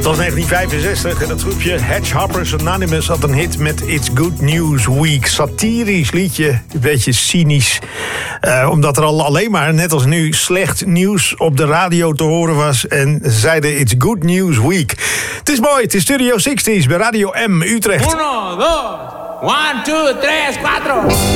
was 1965 en het groepje Hedgehoppers Anonymous had een hit met It's Good News Week. Satirisch liedje, een beetje cynisch. Omdat er alleen maar, net als nu, slecht nieuws op de radio te horen was. En zeiden It's Good News Week. Het is mooi, het is Studio 60's bij Radio M Utrecht. 1, 2, 1, 2, 3, 4.